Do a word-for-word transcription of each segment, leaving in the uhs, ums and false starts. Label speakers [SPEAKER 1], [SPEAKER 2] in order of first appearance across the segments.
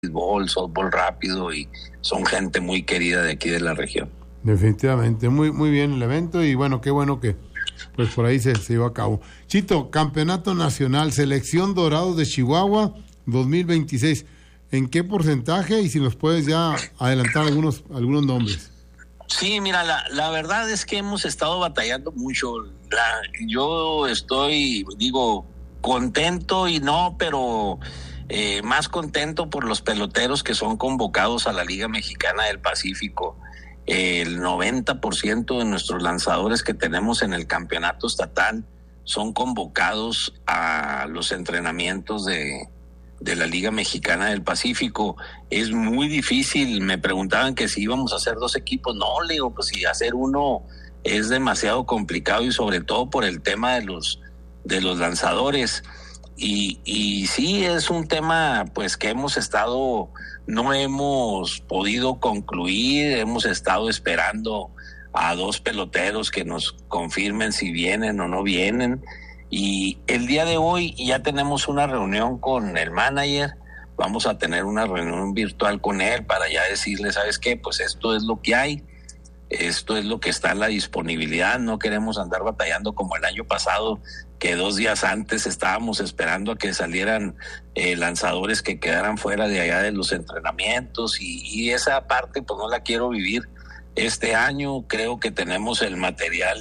[SPEAKER 1] béisbol, softball rápido y son gente muy querida de aquí de la región.
[SPEAKER 2] Definitivamente, muy muy bien el evento y bueno, qué bueno que pues por ahí se, se llevó a cabo. Chito, Campeonato Nacional, Selección Dorados de Chihuahua dos mil veintiséis. ¿En qué porcentaje? Y si nos puedes ya adelantar algunos algunos nombres.
[SPEAKER 1] Sí, mira, la, la verdad es que hemos estado batallando mucho. La, yo estoy, digo, contento y no, pero eh, más contento por los peloteros que son convocados a la Liga Mexicana del Pacífico. El noventa por ciento de nuestros lanzadores que tenemos en el campeonato estatal son convocados a los entrenamientos de, de la Liga Mexicana del Pacífico. Es muy difícil, me preguntaban que si íbamos a hacer dos equipos. No, le digo, pues si hacer uno es demasiado complicado y sobre todo por el tema de los, de los lanzadores. Y, y sí, es un tema pues que hemos estado, no hemos podido concluir, hemos estado esperando a dos peloteros que nos confirmen si vienen o no vienen. Y el día de hoy ya tenemos una reunión con el manager, vamos a tener una reunión virtual con él para ya decirle, ¿sabes qué? Pues esto es lo que hay, esto es lo que está en la disponibilidad, no queremos andar batallando como el año pasado, que dos días antes estábamos esperando a que salieran eh, lanzadores que quedaran fuera de allá de los entrenamientos y, y esa parte pues no la quiero vivir este año. Creo que tenemos el material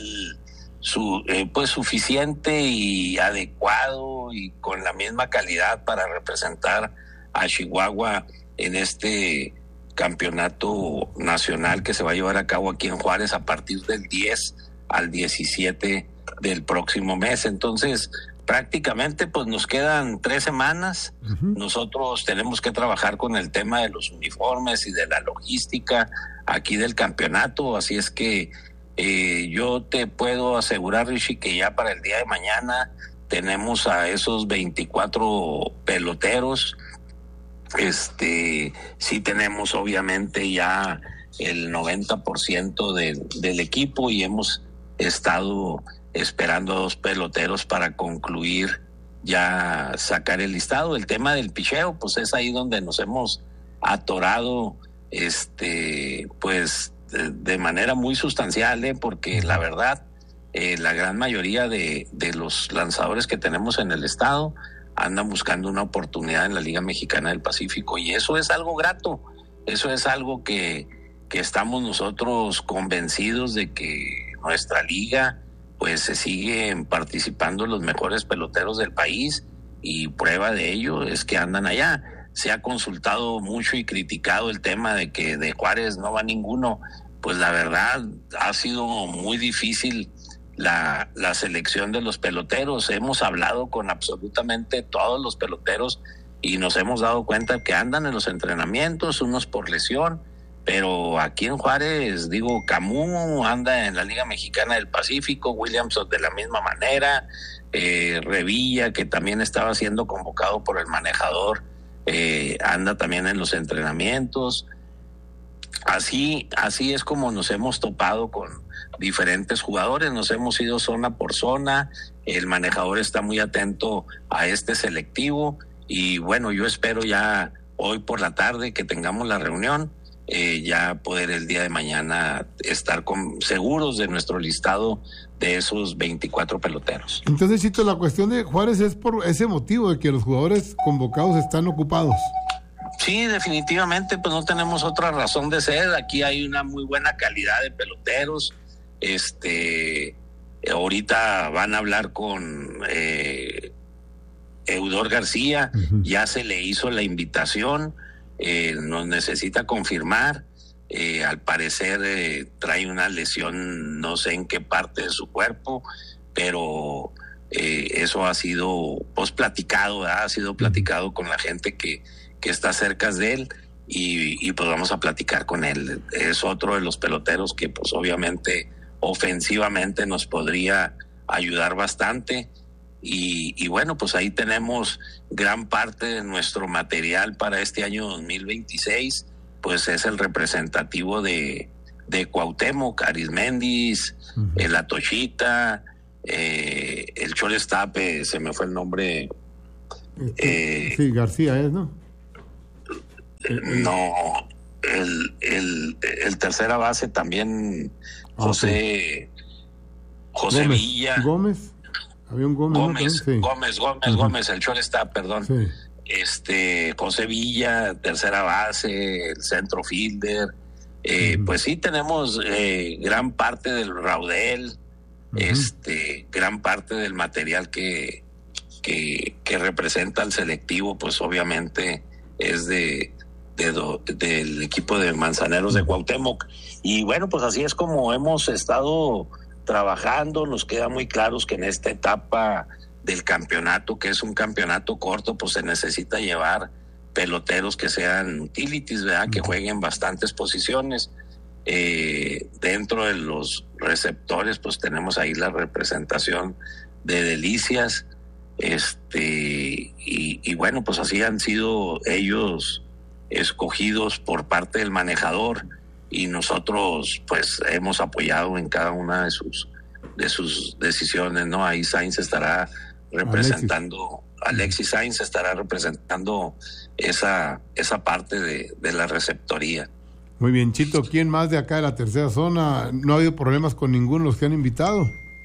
[SPEAKER 1] su, eh, pues suficiente y adecuado y con la misma calidad para representar a Chihuahua en este campeonato nacional que se va a llevar a cabo aquí en Juárez a partir del diez al diecisiete del próximo mes. Entonces prácticamente pues nos quedan tres semanas. Uh-huh. Nosotros tenemos que trabajar con el tema de los uniformes y de la logística aquí del campeonato, así es que eh, yo te puedo asegurar, Richie, que ya para el día de mañana tenemos a esos veinticuatro peloteros. Este, sí tenemos obviamente ya el noventa por ciento de, del equipo y hemos estado esperando a dos peloteros para concluir ya sacar el listado. El tema del picheo, pues es ahí donde nos hemos atorado, este, pues de, de manera muy sustancial, ¿eh? Porque la verdad, eh, la gran mayoría de, de los lanzadores que tenemos en el estado andan buscando una oportunidad en la Liga Mexicana del Pacífico y eso es algo grato, eso es algo que, que estamos nosotros convencidos de que nuestra liga pues se siguen participando los mejores peloteros del país y prueba de ello es que andan allá. Se ha consultado mucho y criticado el tema de que de Juárez no va ninguno, pues la verdad ha sido muy difícil La, la selección de los peloteros. Hemos hablado con absolutamente todos los peloteros y nos hemos dado cuenta que andan en los entrenamientos, unos por lesión, pero aquí en Juárez, digo, Camus anda en la Liga Mexicana del Pacífico, Williamson de la misma manera, eh, Revilla, que también estaba siendo convocado por el manejador, eh, anda también en los entrenamientos. Así, así es como nos hemos topado con diferentes jugadores, nos hemos ido zona por zona, el manejador está muy atento a este selectivo y bueno, yo espero ya hoy por la tarde que tengamos la reunión, eh, ya poder el día de mañana estar con, seguros de nuestro listado de esos veinticuatro peloteros.
[SPEAKER 2] Entonces, Chito, la cuestión de Juárez es por ese motivo de que los jugadores convocados están ocupados.
[SPEAKER 1] Sí, definitivamente, pues no tenemos otra razón de ser. Aquí hay una muy buena calidad de peloteros. Este, ahorita van a hablar con eh, Eudor García. Uh-huh. Ya se le hizo la invitación. Eh, nos necesita confirmar. Eh, al parecer eh, trae una lesión, no sé en qué parte de su cuerpo, pero eh, eso ha sido pues platicado, ¿verdad? Ha sido platicado con la gente que que está cerca de él y, y pues vamos a platicar con él. Es otro de los peloteros que pues obviamente ofensivamente nos podría ayudar bastante y, y bueno, pues ahí tenemos gran parte de nuestro material para este año dos mil veintiséis, pues es el representativo de, de Cuauhtémoc, Arismendis, uh-huh. el Atochita, eh, el shortstop, se me fue el nombre.
[SPEAKER 2] Eh, sí, García es, ¿no?
[SPEAKER 1] No, el, el, el tercera base también, José, José
[SPEAKER 2] Gómez,
[SPEAKER 1] Villa.
[SPEAKER 2] Gómez, había un Gómez.
[SPEAKER 1] Gómez,
[SPEAKER 2] ¿no? Sí.
[SPEAKER 1] Gómez, Gómez, uh-huh. Gómez, el shortstop, perdón. Sí. Este, José Villa, tercera base, el centro fielder. Eh, uh-huh. Pues sí, tenemos eh, gran parte del raudel, uh-huh. este, gran parte del material que, que, que representa al selectivo, pues obviamente es de, de do, del equipo de Manzaneros de Cuauhtémoc. Y bueno, pues así es como hemos estado trabajando. Nos queda muy claros que en esta etapa del campeonato, que es un campeonato corto, pues se necesita llevar peloteros que sean utilities, ¿verdad? Que jueguen bastantes posiciones. Eh, dentro de los receptores, pues tenemos ahí la representación de Delicias, este, y, y bueno, pues así han sido ellos escogidos por parte del manejador, y nosotros pues hemos apoyado en cada una de sus de sus decisiones, ¿no? Ahí Sainz estará representando, Alexis, Alexis Sainz estará representando esa esa parte de, de la receptoría.
[SPEAKER 2] Muy bien, Chito, ¿quién más de acá de la tercera zona? ¿No ha habido problemas con ninguno de los que han invitado?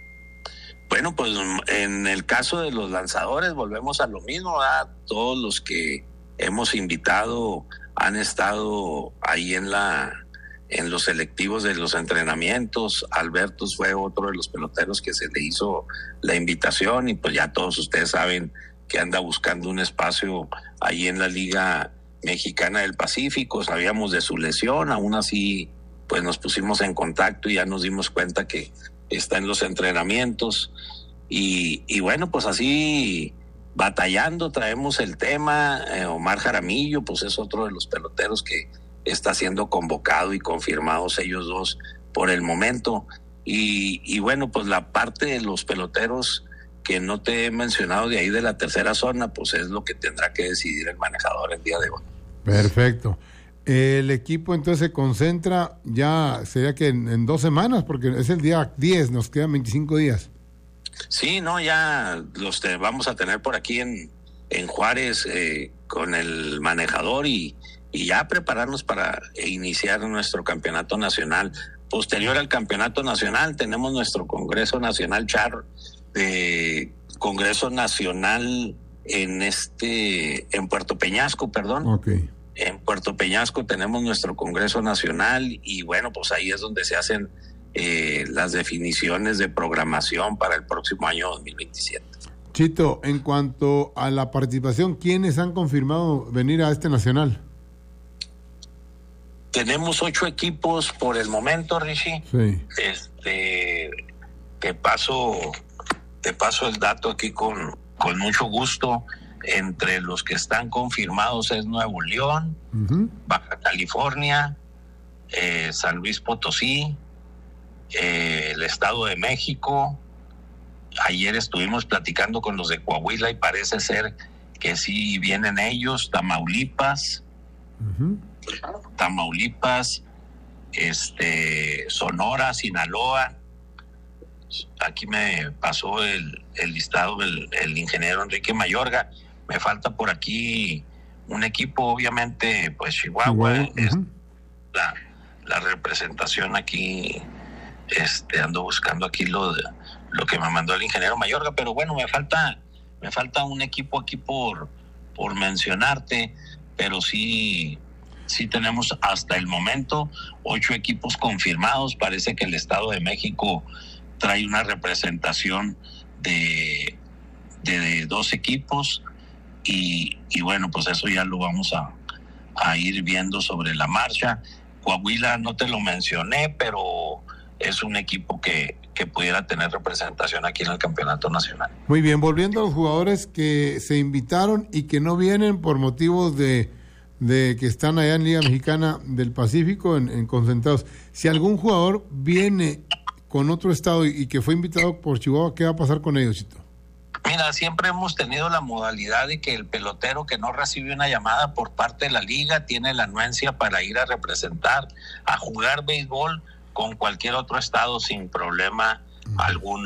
[SPEAKER 1] Bueno, pues en el caso de los lanzadores volvemos a lo mismo, ¿verdad? Todos los que hemos invitado han estado ahí en la en los selectivos de los entrenamientos. Alberto fue otro de los peloteros que se le hizo la invitación, y pues ya todos ustedes saben que anda buscando un espacio ahí en la Liga Mexicana del Pacífico. Sabíamos de su lesión, aún así pues nos pusimos en contacto y ya nos dimos cuenta que está en los entrenamientos, y, y bueno, pues así batallando traemos el tema. eh, Omar Jaramillo pues es otro de los peloteros que está siendo convocado y confirmados ellos dos por el momento, y, y bueno, pues la parte de los peloteros que no te he mencionado de ahí de la tercera zona, pues es lo que tendrá que decidir el manejador el día de hoy.
[SPEAKER 2] Perfecto. El equipo entonces se concentra, ya sería que en, en dos semanas, porque es el día diez, nos quedan veinticinco días.
[SPEAKER 1] Sí, no, ya los te, vamos a tener por aquí en, en Juárez eh, con el manejador, y, y ya prepararnos para iniciar nuestro campeonato nacional. Posterior al campeonato nacional tenemos nuestro Congreso Nacional Char, eh, Congreso Nacional en este en Puerto Peñasco, perdón.
[SPEAKER 2] Okay.
[SPEAKER 1] En Puerto Peñasco tenemos nuestro Congreso Nacional, y bueno, pues ahí es donde se hacen eh, las definiciones de programación para el próximo año dos mil veintisiete.
[SPEAKER 2] Chito, en cuanto a la participación, ¿quiénes han confirmado venir a este nacional?
[SPEAKER 1] Tenemos ocho equipos por el momento, Rishi.
[SPEAKER 2] Sí.
[SPEAKER 1] Este, te paso, te paso el dato aquí con, con mucho gusto. Entre los que están confirmados es Nuevo León, uh-huh. Baja California, eh, San Luis Potosí, eh, el Estado de México. Ayer estuvimos platicando con los de Coahuila y parece ser que sí vienen ellos. Tamaulipas, uh-huh. Tamaulipas, este, Sonora, Sinaloa. Aquí me pasó el, el listado el, el ingeniero Enrique Mayorga. Me falta por aquí un equipo, obviamente, pues Chihuahua, uh-huh. es la, la representación aquí. Este, ando buscando aquí lo de, lo que me mandó el ingeniero Mayorga, pero bueno, me falta me falta un equipo aquí por por mencionarte, pero sí sí tenemos hasta el momento ocho equipos confirmados. Parece que el Estado de México trae una representación de de, de dos equipos, y, y bueno, pues eso ya lo vamos a, a ir viendo sobre la marcha. Coahuila no te lo mencioné, pero es un equipo que, que pudiera tener representación aquí en el campeonato nacional.
[SPEAKER 2] Muy bien, volviendo a los jugadores que se invitaron y que no vienen por motivos de, de que están allá en Liga Mexicana del Pacífico en, en concentrados. Si algún jugador viene con otro estado y, y que fue invitado por Chihuahua, ¿qué va a pasar con ellos, Chito?
[SPEAKER 1] Mira, siempre hemos tenido la modalidad de que el pelotero que no recibe una llamada por parte de la liga tiene la anuencia para ir a representar, a jugar béisbol con cualquier otro estado sin problema alguno.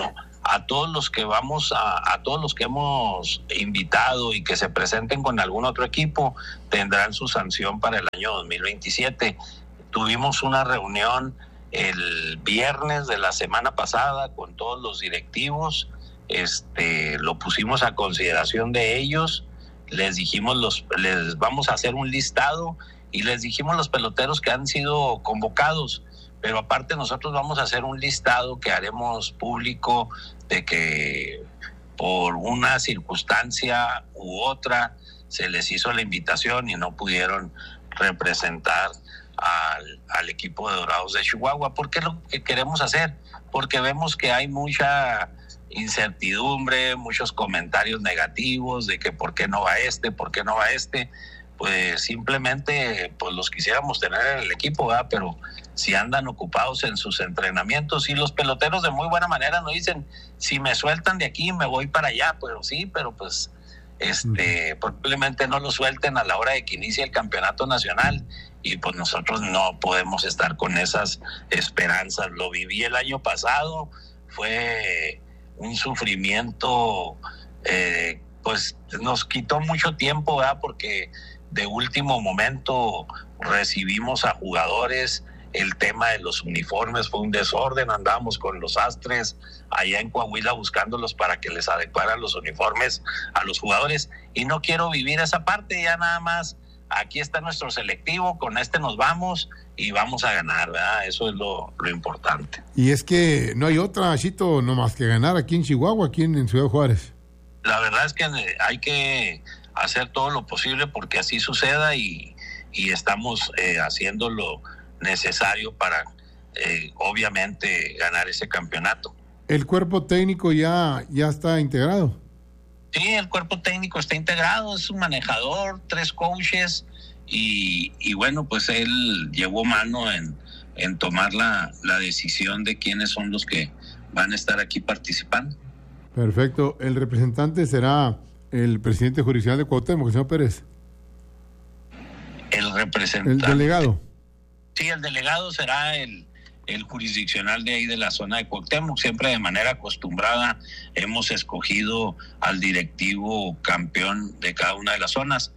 [SPEAKER 1] a todos los que vamos a, a todos los que hemos invitado y que se presenten con algún otro equipo tendrán su sanción para el año dos mil veintisiete. Tuvimos una reunión el viernes de la semana pasada con todos los directivos, este lo pusimos a consideración de ellos, les dijimos los les vamos a hacer un listado y les dijimos los peloteros que han sido convocados. Pero aparte nosotros vamos a hacer un listado que haremos público de que por una circunstancia u otra se les hizo la invitación y no pudieron representar al, al equipo de Dorados de Chihuahua. ¿Por qué lo que queremos hacer? Porque vemos que hay mucha incertidumbre, muchos comentarios negativos de que por qué no va este, por qué no va este. Pues simplemente pues los quisiéramos tener en el equipo, ¿verdad? Pero si andan ocupados en sus entrenamientos, y los peloteros de muy buena manera nos dicen, si me sueltan de aquí me voy para allá, pero sí, pero pues este probablemente no lo suelten a la hora de que inicie el campeonato nacional, y pues nosotros no podemos estar con esas esperanzas. Lo viví el año pasado, fue un sufrimiento, eh, pues nos quitó mucho tiempo, ¿verdad? Porque de último momento recibimos a jugadores, el tema de los uniformes fue un desorden, andábamos con los astres allá en Coahuila buscándolos para que les adecuaran los uniformes a los jugadores, y no quiero vivir esa parte. Ya nada más, aquí está nuestro selectivo, con este nos vamos y vamos a ganar, ¿verdad? Eso es lo, lo importante.
[SPEAKER 2] Y es que no hay otra, Chito, no más que ganar aquí en Chihuahua, aquí en, en Ciudad Juárez.
[SPEAKER 1] La verdad es que hay que hacer todo lo posible porque así suceda, y, y estamos eh, haciendo lo necesario para eh, obviamente ganar ese campeonato.
[SPEAKER 2] ¿El cuerpo técnico ya, ya está integrado?
[SPEAKER 1] Sí, el cuerpo técnico está integrado, es un manejador, tres coaches, y, y bueno, pues él llevó mano en, en tomar la, la decisión de quiénes son los que van a estar aquí participando.
[SPEAKER 2] Perfecto. ¿El representante será el presidente jurisdiccional de Cuauhtémoc, el señor Pérez?
[SPEAKER 1] El representante.
[SPEAKER 2] ¿El delegado?
[SPEAKER 1] Sí, el delegado será el, el jurisdiccional de ahí de la zona de Cuauhtémoc. Siempre de manera acostumbrada hemos escogido al directivo campeón de cada una de las zonas.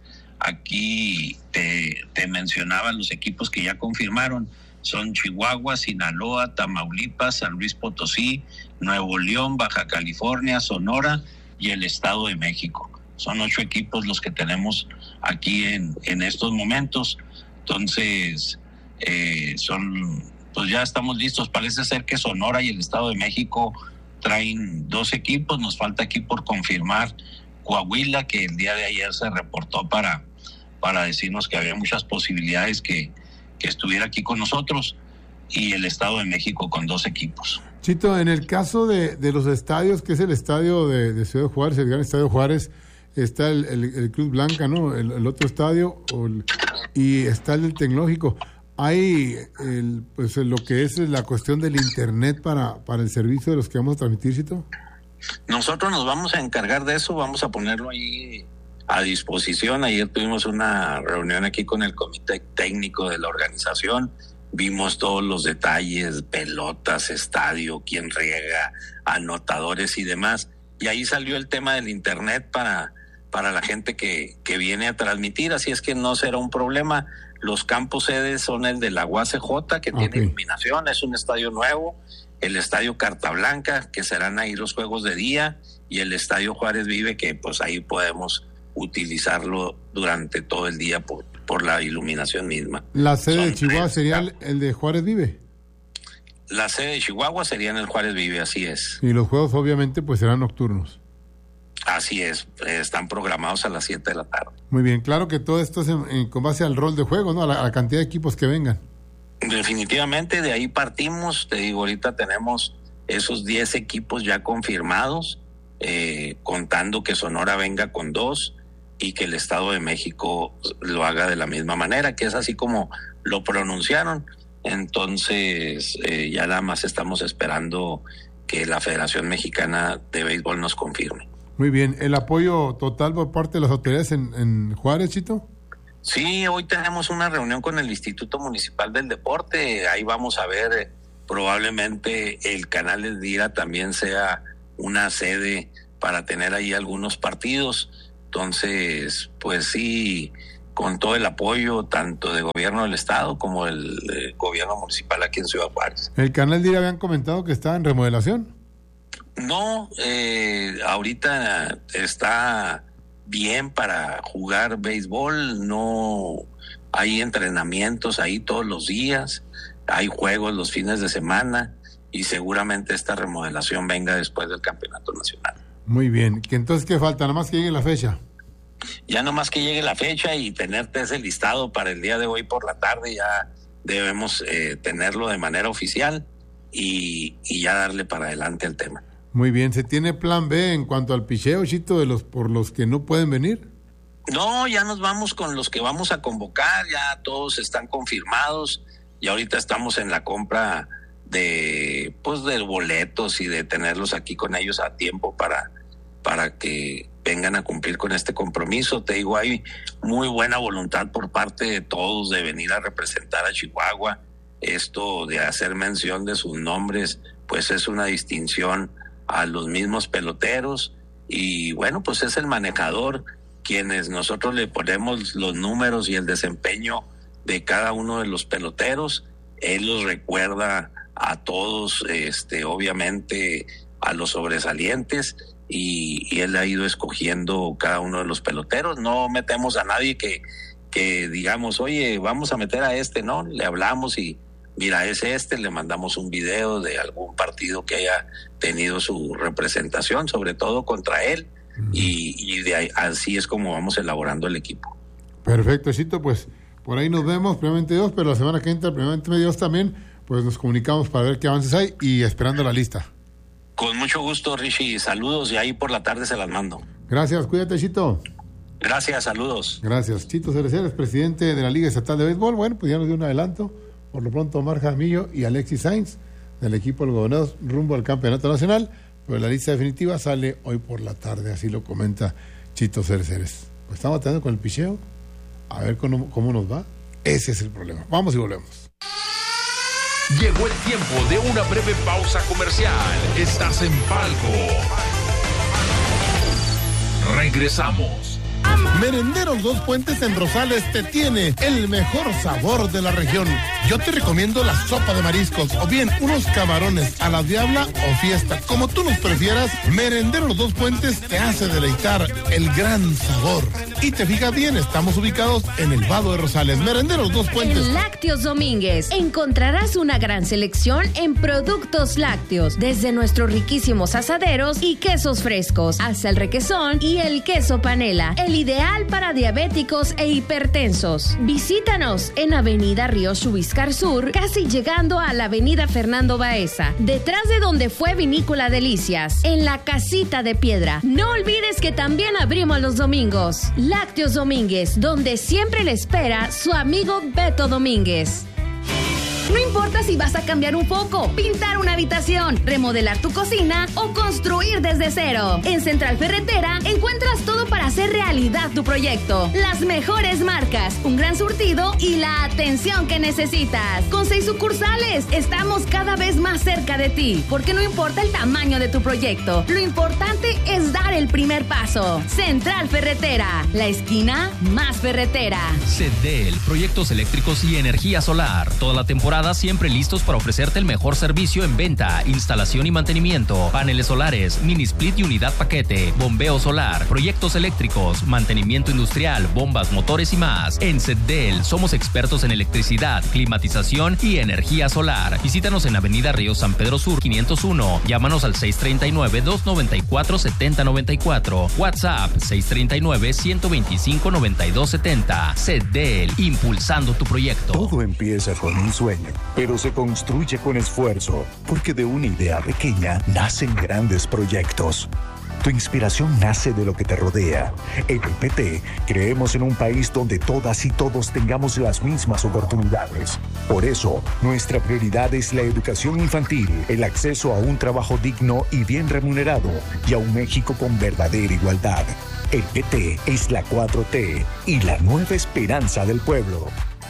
[SPEAKER 1] Aquí te, te mencionaban los equipos que ya confirmaron. Son Chihuahua, Sinaloa, Tamaulipas, San Luis Potosí, Nuevo León, Baja California, Sonora y el Estado de México. Son ocho equipos los que tenemos aquí en, en estos momentos. Entonces, eh, son, pues ya estamos listos. Parece ser que Sonora y el Estado de México traen dos equipos. Nos falta aquí por confirmar Coahuila, que el día de ayer se reportó para, para decirnos que había muchas posibilidades que, que estuviera aquí con nosotros, y el Estado de México con dos equipos.
[SPEAKER 2] Chito, en el caso de, de los estadios, que es el estadio de, de Ciudad Juárez, el gran estadio Juárez, está el, el, el Cruz Blanca, ¿no? El, el otro estadio, o el, y está el del Tecnológico. Hay el, pues lo que es la cuestión del internet para, para el servicio de los que vamos a transmitir, Chito.
[SPEAKER 1] Nosotros nos vamos a encargar de eso, vamos a ponerlo ahí a disposición. Ayer tuvimos una reunión aquí con el comité técnico de la organización, vimos todos los detalles, pelotas, estadio, quién riega, anotadores y demás, y ahí salió el tema del internet para, para la gente que, que viene a transmitir, así es que no será un problema. Los campos sedes son el de la U A C J, que okay. tiene iluminación, es un estadio nuevo, el estadio Carta Blanca, que serán ahí los juegos de día, y el estadio Juárez Vive, que pues ahí podemos utilizarlo durante todo el día por, por la iluminación misma.
[SPEAKER 2] ¿La sede Son de Chihuahua tres, sería el, el de Juárez Vive?
[SPEAKER 1] La sede de Chihuahua sería en el Juárez Vive, así es.
[SPEAKER 2] Y los juegos obviamente pues serán nocturnos.
[SPEAKER 1] Así es, están programados a las siete de la tarde.
[SPEAKER 2] Muy bien, claro que todo esto es en, en, con base al rol de juego, ¿no? A la, a la cantidad de equipos que vengan.
[SPEAKER 1] Definitivamente, de ahí partimos. Te digo, ahorita tenemos esos diez equipos ya confirmados, eh, contando que Sonora venga con dos y que el Estado de México lo haga de la misma manera, que es así como lo pronunciaron. Entonces, eh, ya nada más estamos esperando que la Federación Mexicana de Béisbol nos confirme.
[SPEAKER 2] Muy bien. ¿El apoyo total por parte de las autoridades en, en Juárez, Chito?
[SPEAKER 1] Sí, hoy tenemos una reunión con el Instituto Municipal del Deporte. Ahí vamos a ver, eh, probablemente el canal de Dira también sea una sede para tener ahí algunos partidos. Entonces, pues sí, con todo el apoyo tanto del gobierno del estado como del eh, gobierno municipal aquí en Ciudad Juárez.
[SPEAKER 2] ¿El canal Dira habían comentado que está en remodelación?
[SPEAKER 1] No, eh, ahorita está bien para jugar béisbol, no hay entrenamientos ahí todos los días, hay juegos los fines de semana y seguramente esta remodelación venga después del campeonato nacional.
[SPEAKER 2] Muy bien, entonces ¿qué falta? Nada más que llegue la fecha.
[SPEAKER 1] Ya nomás que llegue la fecha y tenerte ese listado para el día de hoy por la tarde, ya debemos eh, tenerlo de manera oficial y, y ya darle para adelante el tema.
[SPEAKER 2] Muy bien, ¿se tiene plan B en cuanto al picheo, Chito, de los por los que no pueden venir?
[SPEAKER 1] No, ya nos vamos con los que vamos a convocar, ya todos están confirmados y ahorita estamos en la compra de pues de boletos y de tenerlos aquí con ellos a tiempo para, para que vengan a cumplir con este compromiso. Te digo, hay muy buena voluntad por parte de todos de venir a representar a Chihuahua. Esto de hacer mención de sus nombres, pues es una distinción a los mismos peloteros y bueno, pues es el manejador quienes nosotros le ponemos los números y el desempeño de cada uno de los peloteros. Él los recuerda a todos, este, obviamente a los sobresalientes y, y él ha ido escogiendo cada uno de los peloteros. No metemos a nadie que, que digamos, oye, vamos a meter a este, no, le hablamos y mira, es este, le mandamos un video de algún partido que haya tenido su representación, sobre todo contra él, uh-huh. y, y de ahí, así es como vamos elaborando el equipo.
[SPEAKER 2] Perfecto, Chito, pues por ahí nos vemos, primeramente Dios, pero la semana que entra, primeramente Dios también, pues nos comunicamos para ver qué avances hay y esperando la lista.
[SPEAKER 1] Con mucho gusto, Richie, saludos y ahí por la tarde se las mando.
[SPEAKER 2] Gracias, cuídate, Chito.
[SPEAKER 1] Gracias, saludos.
[SPEAKER 2] Gracias. Chito Cerecer, presidente de la Liga Estatal de Béisbol. Bueno, pues ya nos dio un adelanto. Por lo pronto, Omar Jaramillo y Alexis Sainz, del equipo de los Gobernados, rumbo al Campeonato Nacional, pero la lista definitiva sale hoy por la tarde, así lo comenta Chito Cereceres. Pues estamos tratando con el picheo, a ver cómo, cómo nos va. Ese es el problema. Vamos y volvemos.
[SPEAKER 3] Llegó el tiempo de una breve pausa comercial. Estás en Palco. Regresamos.
[SPEAKER 4] Merenderos Dos Puentes en Rosales te tiene el mejor sabor de la región. Yo te recomiendo la sopa de mariscos o bien unos camarones a la diabla o fiesta. Como tú nos prefieras, Merenderos Dos Puentes te hace deleitar el gran sabor. Y te fijas bien, estamos ubicados en el Vado de Rosales. Merenderos Dos Puentes.
[SPEAKER 5] En Lácteos Domínguez encontrarás una gran selección en productos lácteos, desde nuestros riquísimos asaderos y quesos frescos, hasta el requesón y el queso panela, el ideal para diabéticos e hipertensos. Visítanos en Avenida Río Chubiscar Sur, casi llegando a la Avenida Fernando Baeza, detrás de donde fue Vinícola Delicias, en la Casita de Piedra. No olvides que también abrimos los domingos. Lácteos Domínguez, donde siempre le espera su amigo Beto Domínguez. No importa si vas a cambiar un foco, pintar una habitación, remodelar tu cocina o construir desde cero. En Central Ferretera encuentras todo para hacer realidad tu proyecto. Las mejores marcas, un gran surtido y la atención que necesitas. Con seis sucursales, estamos cada vez más cerca de ti, porque no importa el tamaño de tu proyecto, lo importante es dar el primer paso. Central Ferretera, la esquina más ferretera.
[SPEAKER 6] Cedel, proyectos eléctricos y energía solar. Toda la temporada siempre listos para ofrecerte el mejor servicio en venta, instalación y mantenimiento, paneles solares, mini split y unidad paquete, bombeo solar, proyectos eléctricos, mantenimiento industrial, bombas, motores y más. En Cedel somos expertos en electricidad, climatización y energía solar. Visítanos en Avenida Río San Pedro Sur quinientos uno. Llámanos al seis tres nueve, dos nueve cuatro, siete cero nueve cuatro. WhatsApp seis tres nueve, uno dos cinco, nueve dos siete cero. Cedel, impulsando tu proyecto.
[SPEAKER 7] Todo empieza con un sueño, pero se construye con esfuerzo, porque de una idea pequeña nacen grandes proyectos. Tu inspiración nace de lo que te rodea. En el P T creemos en un país donde todas y todos tengamos las mismas oportunidades. Por eso, nuestra prioridad es la educación infantil, el acceso a un trabajo digno y bien remunerado, y a un México con verdadera igualdad. El P T es la cuatro T y la nueva esperanza del pueblo.
[SPEAKER 5] Papá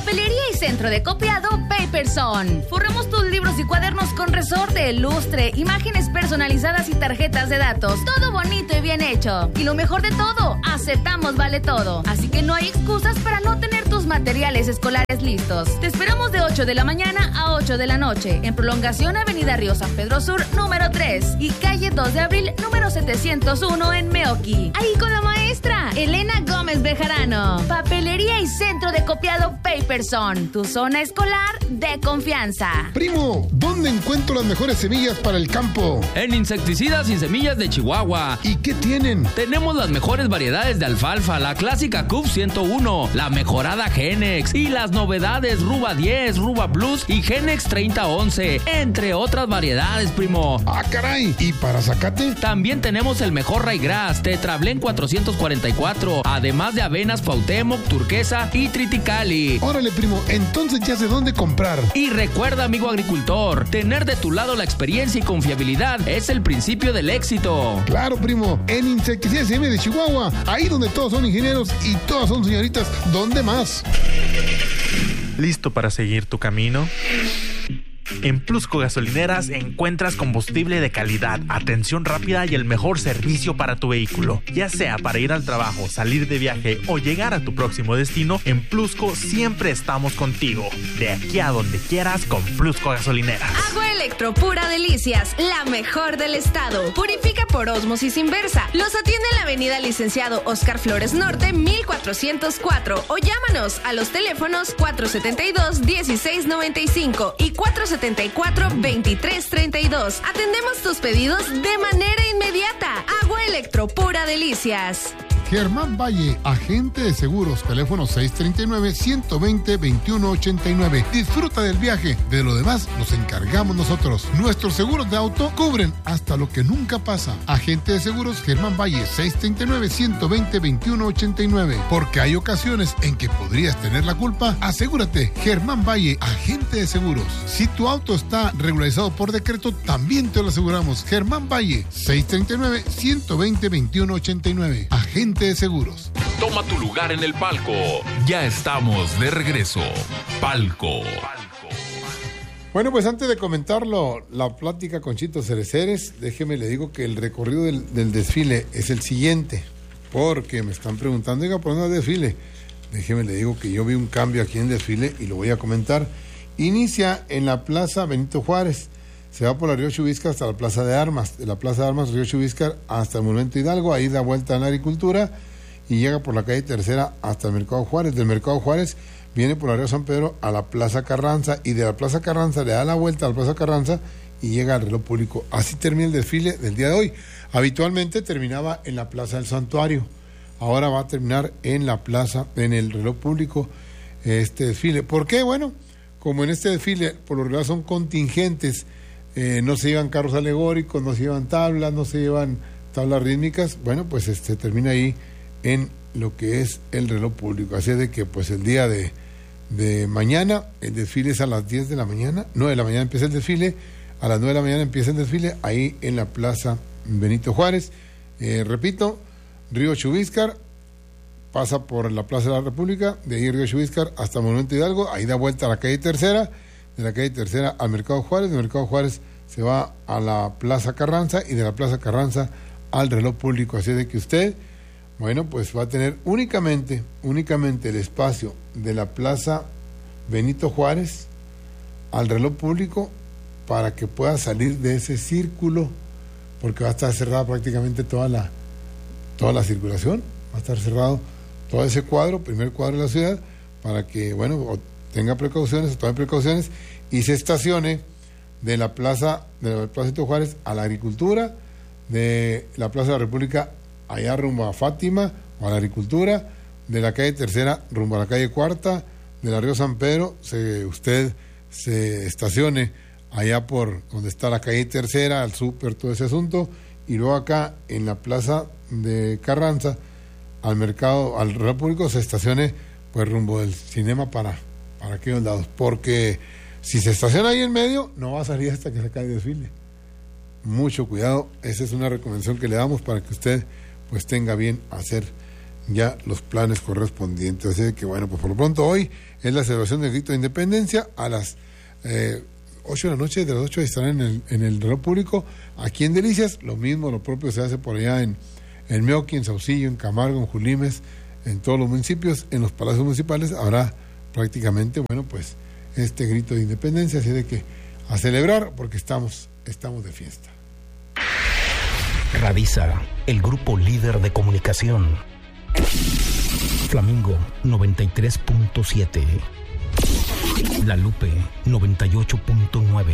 [SPEAKER 5] Papelería y centro de copiado Paperson. Forramos tus libros y cuadernos con resorte, lustre, imágenes personalizadas y tarjetas de datos. Todo bonito y bien hecho. Y lo mejor de todo, aceptamos vale todo. Así que no hay excusas para no tener tus materiales escolares listos. Te esperamos de ocho de la mañana a ocho de la noche en prolongación Avenida Río San Pedro Sur número tres y calle dos de abril número setecientos uno en Meoqui. Ahí con la maestra Elena Gómez Bejarano. Papelería y centro de copiado Paperson, tu zona escolar de confianza.
[SPEAKER 4] Primo, ¿dónde encuentro las mejores semillas para el campo?
[SPEAKER 6] En Insecticidas y Semillas de Chihuahua.
[SPEAKER 4] ¿Y qué tienen?
[SPEAKER 6] Tenemos las mejores variedades de alfalfa, la clásica C U F ciento uno, la mejorada Genex y las novedades Ruba diez, Ruba Plus y Genex treinta once, entre otras variedades, primo.
[SPEAKER 4] ¡Ah, caray! ¿Y para zacate?
[SPEAKER 6] También tenemos el mejor Raygrass, Tetrablen cuatrocientos cuarenta y cuatro, además de avenas Cuauhtémoc, Turquesa y Triticali.
[SPEAKER 4] Órale, primo, entonces ya sé dónde comprar.
[SPEAKER 6] Y recuerda, amigo agricultor, tener de tu lado la experiencia y confiabilidad es el principio del éxito.
[SPEAKER 4] Claro, primo, en Insecticidas M de Chihuahua, ahí donde todos son ingenieros y todas son señoritas, ¿dónde más?
[SPEAKER 8] ¿Listo para seguir tu camino? En Plusco Gasolineras encuentras combustible de calidad, atención rápida y el mejor servicio para tu vehículo. Ya sea para ir al trabajo, salir de viaje o llegar a tu próximo destino, en Plusco siempre estamos contigo. De aquí a donde quieras con Plusco Gasolineras.
[SPEAKER 5] Agua Electro Pura Delicias, la mejor del estado. Purifica por ósmosis inversa. Los atiende en la avenida Licenciado Oscar Flores Norte, mil cuatrocientos cuatro. O llámanos a los teléfonos cuatro setenta y dos, dieciséis noventa y cinco y cuatro setenta y cuatro, veintitrés treinta y dos. Atendemos tus pedidos de manera inmediata. Agua Electro Pura Delicias.
[SPEAKER 4] Germán Valle, agente de seguros, teléfono seis treinta y nueve, ciento veinte, veintiuno ochenta y nueve. Disfruta del viaje, de lo demás nos encargamos nosotros. Nuestros seguros de auto cubren hasta lo que nunca pasa. Agente de seguros Germán Valle, seis treinta y nueve, ciento veinte, veintiuno ochenta y nueve. Porque hay ocasiones en que podrías tener la culpa. Asegúrate, Germán Valle, agente de seguros. Si tu auto está regularizado por decreto, también te lo aseguramos. Germán Valle, seis treinta y nueve, ciento veinte, veintiuno ochenta y nueve. Agente de seguros.
[SPEAKER 3] Toma tu lugar en el palco. Ya estamos de regreso. Palco.
[SPEAKER 2] Bueno, pues antes de comentarlo, la plática con Chito Cereceres, déjeme le digo que el recorrido del, del desfile es el siguiente, porque me están preguntando, oiga, ¿por dónde es el desfile? Déjeme le digo que yo vi un cambio aquí en el desfile y lo voy a comentar. Inicia en la Plaza Benito Juárez, se va por la Río Chubiscar hasta la Plaza de Armas, de la Plaza de Armas, Río Chubiscar, hasta el Monumento Hidalgo, ahí da vuelta a la agricultura y llega por la calle Tercera hasta el Mercado Juárez. Del Mercado Juárez viene por la Río San Pedro a la Plaza Carranza y de la Plaza Carranza le da la vuelta a la Plaza Carranza y llega al reloj público. Así termina el desfile del día de hoy. Habitualmente terminaba en la Plaza del Santuario, ahora va a terminar en la plaza, en el reloj público, este desfile. ¿Por qué? Bueno, como en este desfile por lo regular son contingentes, Eh, no se llevan carros alegóricos, no se llevan tablas, no se llevan tablas rítmicas, bueno, pues este termina ahí en lo que es el reloj público. Así es de que pues el día de, de mañana, el desfile es a las diez de la mañana, nueve de la mañana empieza el desfile, a las nueve de la mañana empieza el desfile, ahí en la Plaza Benito Juárez. Eh, repito, Río Chubiscar, pasa por la Plaza de la República, de ahí Río Chubiscar hasta Monumento Hidalgo, ahí da vuelta a la calle Tercera, de la calle Tercera al Mercado Juárez, de Mercado Juárez se va a la Plaza Carranza y de la Plaza Carranza al reloj público. Así de que usted, bueno, pues va a tener únicamente, únicamente el espacio de la Plaza Benito Juárez al reloj público para que pueda salir de ese círculo, porque va a estar cerrada prácticamente toda la, toda la circulación, va a estar cerrado todo ese cuadro, primer cuadro de la ciudad, para que, bueno, tenga precauciones, o tome precauciones y se estacione de la plaza de la Plaza de Juárez a la agricultura, de la Plaza de la República allá rumbo a Fátima o a la agricultura, de la calle Tercera rumbo a la calle Cuarta, de la Río San Pedro, se, usted se estacione allá por donde está la calle Tercera, al súper, todo ese asunto, y luego acá en la Plaza de Carranza al mercado, al reloj público, se estacione pues rumbo del cinema para para aquellos lados, porque si se estaciona ahí en medio, no va a salir hasta que se acabe el desfile. Mucho cuidado, esa es una recomendación que le damos para que usted pues tenga bien hacer ya los planes correspondientes. Así que bueno, pues por lo pronto hoy es la celebración del grito de independencia a las eh, ocho de la noche, de las ocho estarán en el, en el reloj público aquí en Delicias. Lo mismo, lo propio se hace por allá en, en Meoqui, en Saucillo, en Camargo, en Julimes, en todos los municipios. En los palacios municipales habrá prácticamente, bueno, pues este grito de independencia, así de que a celebrar porque estamos, estamos de fiesta.
[SPEAKER 9] Radisa, el grupo líder de comunicación. Flamingo noventa y tres punto siete. La Lupe noventa y ocho punto nueve.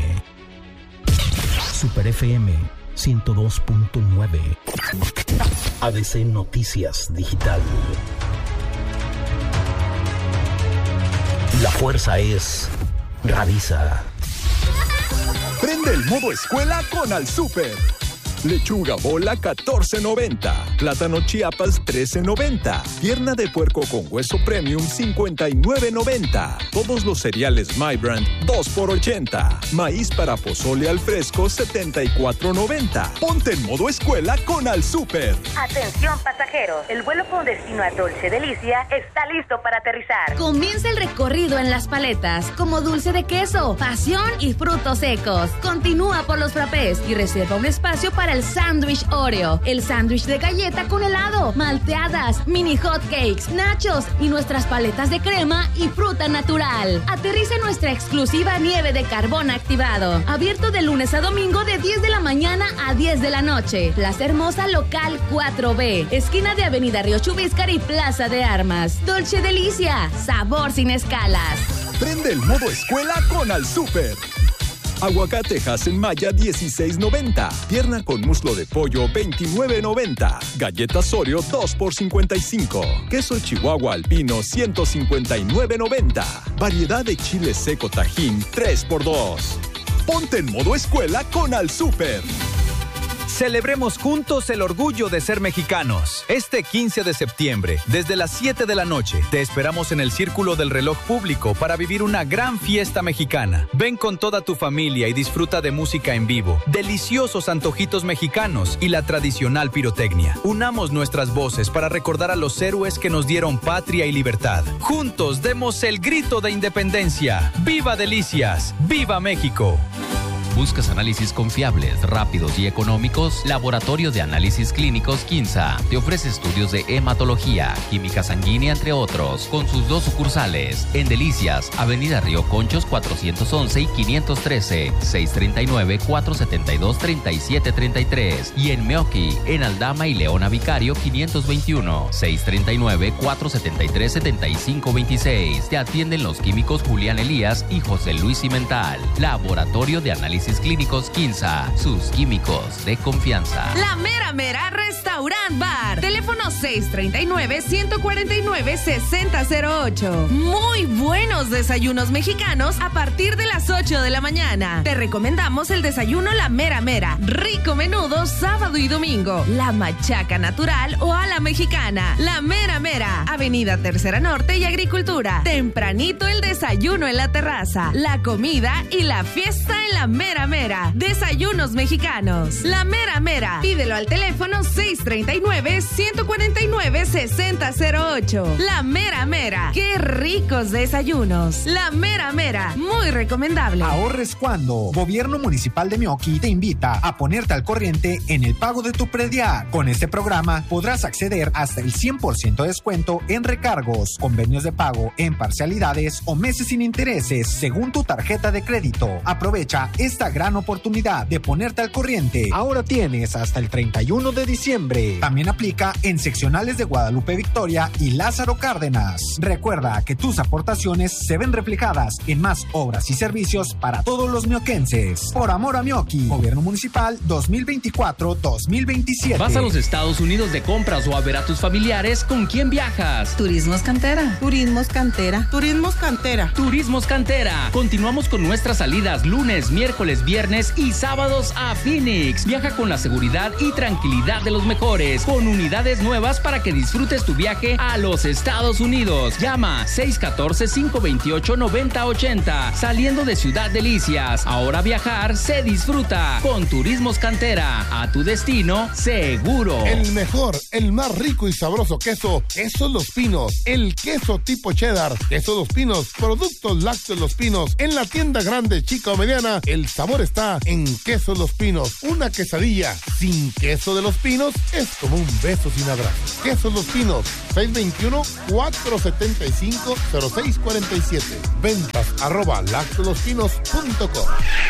[SPEAKER 9] Super F M ciento dos punto nueve. A D C Noticias Digital. La fuerza es Radisa.
[SPEAKER 10] Prende el modo escuela con Al Super. Lechuga bola catorce noventa, plátano Chiapas trece noventa, pierna de puerco con hueso premium cincuenta y nueve noventa, todos los cereales My Brand dos por ochenta, maíz para pozole al fresco setenta y cuatro noventa. Ponte en modo escuela con Al Super.
[SPEAKER 11] Atención pasajeros, el vuelo con destino a Dolce Delicia está listo para aterrizar.
[SPEAKER 5] Comienza el recorrido en las paletas, como dulce de queso, pasión y frutos secos. Continúa por los frappés y reserva un espacio para el sándwich Oreo, el sándwich de galleta con helado, malteadas, mini hot cakes, nachos y nuestras paletas de crema y fruta natural. Aterriza en nuestra exclusiva nieve de carbón activado. Abierto de lunes a domingo de diez de la mañana a diez de la noche. Plaza Hermosa Local cuatro B, esquina de Avenida Río Chubíscar y Plaza de Armas. Dolce Delicia, sabor sin escalas.
[SPEAKER 10] Prende el modo escuela con Al Super. Aguacate Hasenmaya dieciséis noventa, pierna con muslo de pollo veintinueve noventa, galletas Oreo dos por cincuenta y cinco, queso Chihuahua alpino ciento cincuenta y nueve noventa, variedad de chile seco Tajín tres por dos. Ponte en modo escuela con Al Super.
[SPEAKER 12] Celebremos juntos el orgullo de ser mexicanos. Este quince de septiembre, desde las siete de la noche, te esperamos en el Círculo del Reloj Público para vivir una gran fiesta mexicana. Ven con toda tu familia y disfruta de música en vivo, deliciosos antojitos mexicanos y la tradicional pirotecnia. Unamos nuestras voces para recordar a los héroes que nos dieron patria y libertad. Juntos demos el grito de independencia. ¡Viva Delicias! ¡Viva México!
[SPEAKER 6] ¿Buscas análisis confiables, rápidos y económicos? Laboratorio de Análisis Clínicos Quinza te ofrece estudios de hematología, química sanguínea, entre otros, con sus dos sucursales en Delicias, Avenida Río Conchos cuatrocientos once y quinientos trece, seis tres nueve, cuatro siete dos, tres siete tres tres, y en Meoqui, en Aldama y Leona Vicario quinientos veintiuno, seis tres nueve, cuatro siete tres, siete cinco dos seis. Te atienden los químicos Julián Elías y José Luis Cimental. Laboratorio de Análisis Clínicos Quinza, sus químicos de confianza.
[SPEAKER 13] La Mera Mera Restaurant Bar. Teléfono seis tres nueve, uno cuatro nueve, seis cero cero ocho. Muy buenos desayunos mexicanos a partir de las ocho de la mañana. Te recomendamos el desayuno La Mera Mera. Rico menudo sábado y domingo. La machaca natural o a la mexicana. La Mera Mera. Avenida Tercera Norte y Agricultura. Tempranito el desayuno en la terraza. La comida y la fiesta en la Mera Mera. Desayunos mexicanos. La Mera Mera. Pídelo al teléfono seis tres nueve, uno cuatro nueve, seis cero cero ocho. La Mera Mera. ¡Qué ricos desayunos! La Mera Mera. Muy recomendable.
[SPEAKER 14] Ahorres cuando. Gobierno Municipal de Meoqui te invita a ponerte al corriente en el pago de tu predial. Con este programa podrás acceder hasta el cien por ciento de descuento en recargos, convenios de pago en parcialidades o meses sin intereses según tu tarjeta de crédito. Aprovecha esta gran oportunidad de ponerte al corriente. Ahora tienes hasta el treinta y uno de diciembre. También aplica en seccionales de Guadalupe Victoria y Lázaro Cárdenas. Recuerda que tus aportaciones se ven reflejadas en más obras y servicios para todos los mioquenses. Por amor a Meoqui, Gobierno Municipal dos mil veinticuatro dos mil veintisiete.
[SPEAKER 15] ¿Vas a los Estados Unidos de compras o a ver a tus familiares? ¿Con quién viajas?
[SPEAKER 16] Turismos Cantera. Turismos Cantera. Turismos Cantera.
[SPEAKER 15] Turismos Cantera. Continuamos con nuestras salidas lunes, miércoles, miércoles, viernes y sábados a Phoenix. Viaja con la seguridad y tranquilidad de los mejores, con unidades nuevas para que disfrutes tu viaje a los Estados Unidos. Llama seis uno cuatro, cinco dos ocho, nueve cero ocho cero, saliendo de Ciudad Delicias. Ahora viajar se disfruta con Turismos Cantera. A tu destino seguro.
[SPEAKER 4] El mejor, el más rico y sabroso queso, Queso Los Pinos. El queso tipo cheddar, Queso Los Pinos, productos lácteos Los Pinos. En la tienda grande, chica o mediana, el sabor está en Queso Los Pinos. Una quesadilla sin queso de Los Pinos es como un beso sin abrazo. Queso Los Pinos, seis dos uno, cuatro siete cinco, cero seis cuatro siete. Ventas arroba lactolospinos punto com.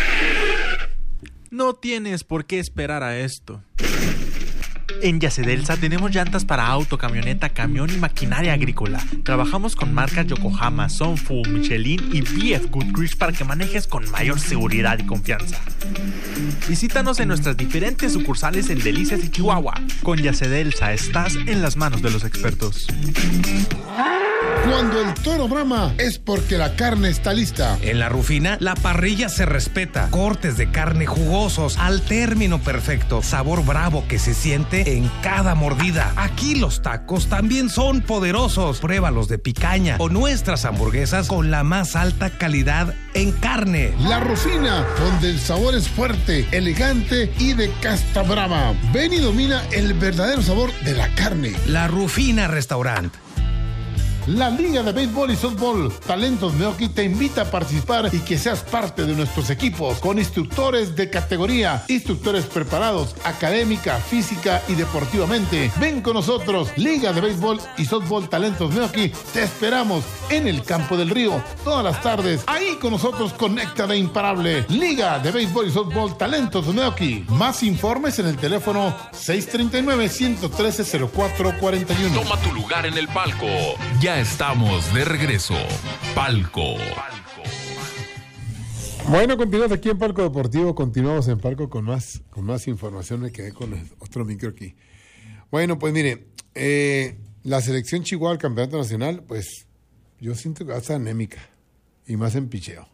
[SPEAKER 8] No tienes por qué esperar a esto. En Yacedelsa tenemos llantas para auto, camioneta, camión y maquinaria agrícola. Trabajamos con marcas Yokohama, Sunfu, Michelin y B F Goodrich para que manejes con mayor seguridad y confianza. Visítanos en nuestras diferentes sucursales en Delicias y Chihuahua. Con Yacedelsa estás en las manos de los expertos.
[SPEAKER 4] Cuando el toro brama es porque la carne está lista.
[SPEAKER 17] En La Rufina, la parrilla se respeta. Cortes de carne jugosos al término perfecto. Sabor bravo que se siente en cada mordida. Aquí los tacos también son poderosos. Pruébalos de picaña o nuestras hamburguesas con la más alta calidad en carne.
[SPEAKER 4] La Rufina, donde el sabor es fuerte, elegante y de casta brava. Ven y domina el verdadero sabor de la carne.
[SPEAKER 17] La Rufina Restaurant.
[SPEAKER 4] La Liga de Béisbol y Softball Talentos Meoqui te invita a participar y que seas parte de nuestros equipos con instructores de categoría, instructores preparados académica, física y deportivamente. Ven con nosotros, Liga de Béisbol y Softball Talentos Meoqui. Te esperamos en el Campo del Río todas las tardes. Ahí con nosotros conecta de imparable. Liga de Béisbol y Softball Talentos Meoqui. Más informes en el teléfono seis tres nueve, uno uno tres, cero cuatro cuatro uno.
[SPEAKER 3] Toma tu lugar en el palco. Ya estamos de regreso. Palco.
[SPEAKER 2] Bueno, continuamos aquí en Palco Deportivo. Continuamos en Palco con más, con más información. Me quedé con el otro micro aquí. Bueno, pues mire, eh, la selección Chihuahua al campeonato nacional, pues yo siento que va a estar anémica y más en picheo.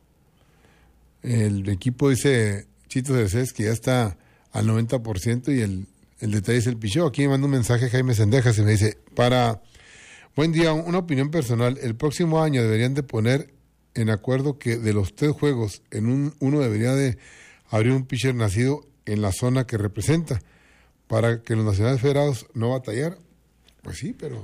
[SPEAKER 2] El equipo dice Chito Cercés que ya está al noventa por ciento y el, el detalle es el picheo. Aquí me manda un mensaje Jaime Sendejas y me dice, para... Buen día, una opinión personal. El próximo año deberían de poner en acuerdo que de los tres juegos, en un, uno debería de abrir un pitcher nacido en la zona que representa, para que los nacionales federados no batallar. Pues sí, pero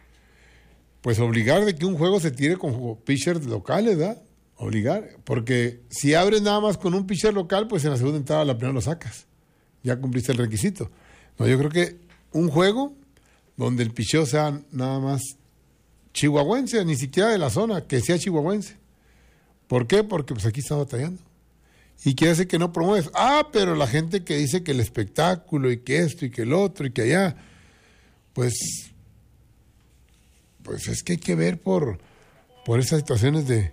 [SPEAKER 2] pues obligar de que un juego se tire con pitchers locales, ¿verdad? Obligar, porque si abres nada más con un pitcher local, pues en la segunda entrada la primera lo sacas. Ya cumpliste el requisito. No, yo creo que un juego donde el picheo sea nada más chihuahuense, ni siquiera de la zona, que sea chihuahuense. ¿Por qué? Porque pues aquí está batallando. Y quiere decir que no promueves. Ah, pero la gente que dice que el espectáculo y que esto y que el otro y que allá, pues, pues es que hay que ver por, por esas situaciones de,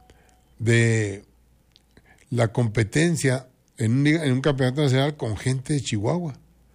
[SPEAKER 2] de la competencia en un, en un campeonato nacional con gente de Chihuahua.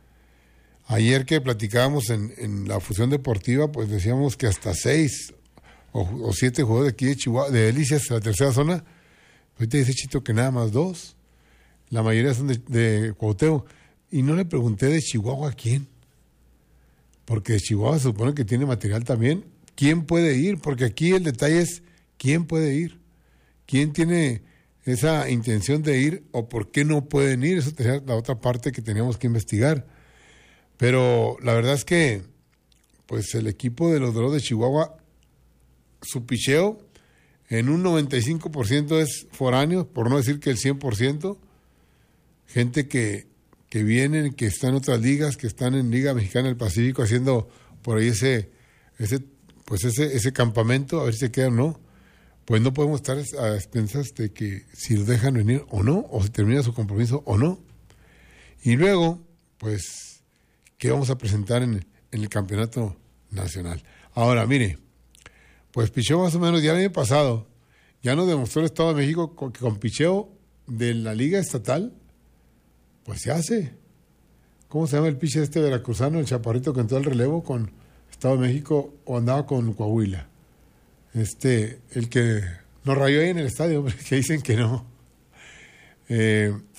[SPEAKER 2] Ayer que platicábamos en, en la fusión deportiva, pues decíamos que hasta seis o, o siete jugadores de aquí de Chihuahua, de Delicias, la tercera zona. Ahorita dice Chito que nada más dos. La mayoría son de, de Cuauhtémoc. Y no le pregunté de Chihuahua a quién. Porque de Chihuahua se supone que tiene material también. ¿Quién puede ir? Porque aquí el detalle es quién puede ir. ¿Quién tiene esa intención de ir o por qué no pueden ir? Eso sería la otra parte que teníamos que investigar. Pero la verdad es que pues el equipo de los Dorados de Chihuahua, su picheo en un noventa y cinco por ciento es foráneo, por no decir que el cien por ciento. Gente que, que vienen, que están en otras ligas, que están en Liga Mexicana del Pacífico haciendo por ahí ese, ese, pues ese, ese campamento, a ver si se quedan o no. Pues no podemos estar a expensas de que si los dejan venir o no, o si termina su compromiso o no. Y luego, pues, ¿qué vamos a presentar en, en el campeonato nacional? Ahora, mire, pues picheo más o menos ya el año pasado, ya nos demostró el Estado de México con, que con picheo de la Liga Estatal, pues se hace. ¿Cómo se llama el pitcher este veracruzano, el chaparrito que entró al relevo con Estado de México o andaba con Coahuila? Este, el que nos rayó ahí en el estadio, que dicen que no. Eh,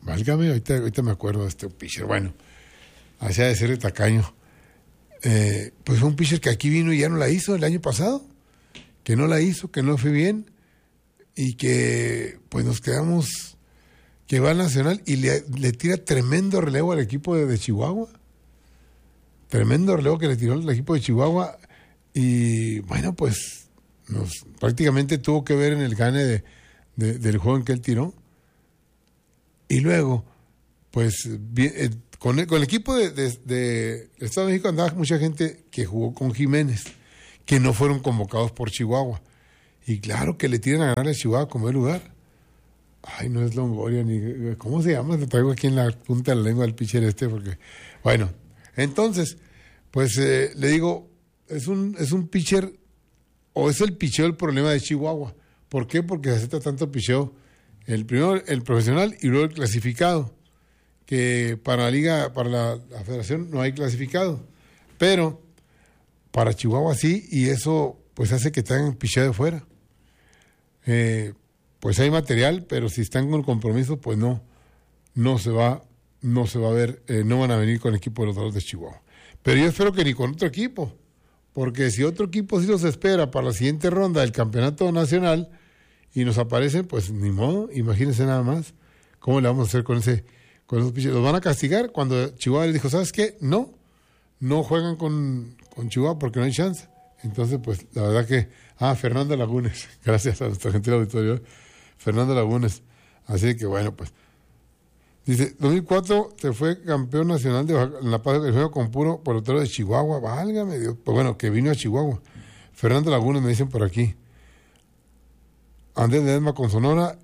[SPEAKER 2] Válgame, ahorita, ahorita me acuerdo de este pitcher. Bueno, hacía de ser de tacaño. Eh, pues fue un pitcher que aquí vino y ya no la hizo el año pasado. Que no la hizo, que no fue bien. Y que pues nos quedamos, que va al Nacional y le, le tira tremendo relevo al equipo de, de Chihuahua. Tremendo relevo que le tiró el equipo de Chihuahua. Y bueno, pues nos, prácticamente tuvo que ver en el gane de, de, del juego en que él tiró. Y luego, pues, bien, eh, con, el, con el equipo de, de, de Estado de México andaba mucha gente que jugó con Jiménez, que no fueron convocados por Chihuahua. Y claro que le tiran a ganar a Chihuahua como el lugar. Ay, no es Longoria, ni... ¿Cómo se llama? Lo traigo aquí en la punta de la lengua del pitcher este, porque... Bueno, entonces, pues, eh, le digo, es un, es un pitcher, o es el picheo el problema de Chihuahua. ¿Por qué? Porque se acepta tanto picheo. El primero, el profesional, y luego el clasificado. Que para la liga, para la, la federación no hay clasificado. Pero para Chihuahua sí, y eso pues hace que tengan picheo de fuera. Eh, pues hay material, pero si están con compromiso, pues no, no se va, no se va a ver, eh, no van a venir con el equipo de los Dorados de Chihuahua. Pero yo espero que ni con otro equipo, porque si otro equipo sí los espera para la siguiente ronda del campeonato nacional y nos aparecen, pues ni modo, imagínense nada más cómo le vamos a hacer con ese, con esos pitchers. Los van a castigar cuando Chihuahua les dijo, ¿sabes qué? No, no juegan con, con Chihuahua porque no hay chance. Entonces, pues, la verdad que, ah, Fernando Lagunes, gracias a nuestra gente del auditorio, Fernando Lagunes. Así que, bueno, pues, dice, dos mil cuatro se fue campeón nacional de Baja, en La Paz del juego con puro pelotero de Chihuahua, válgame Dios, pues bueno, que vino a Chihuahua. Fernando Lagunes me dicen por aquí. Andrés Ledesma con Sonora,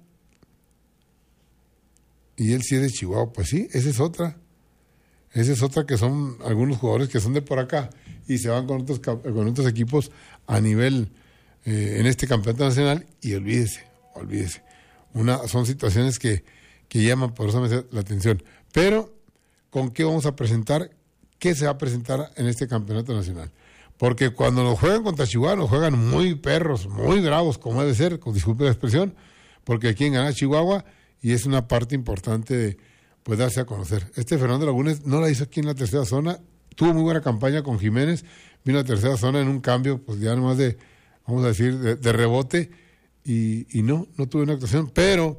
[SPEAKER 2] y él sí es de Chihuahua, pues sí, esa es otra. Esa es otra que son algunos jugadores que son de por acá y se van con otros, con otros equipos a nivel, eh, en este campeonato nacional, y olvídese, olvídese. Una, son situaciones que, que llaman poderosamente la atención. Pero, ¿con qué vamos a presentar? ¿Qué se va a presentar en este campeonato nacional? Porque cuando nos juegan contra Chihuahua, nos juegan muy perros, muy bravos, como debe ser, con disculpe la expresión, porque aquí en gana Chihuahua, y es una parte importante de pues darse a conocer. Este Fernando Lagunes no la hizo aquí en la tercera zona, tuvo muy buena campaña con Jiménez, vino a la tercera zona en un cambio, pues ya nomás de, vamos a decir, de, de rebote, y, y no, no tuvo una actuación, pero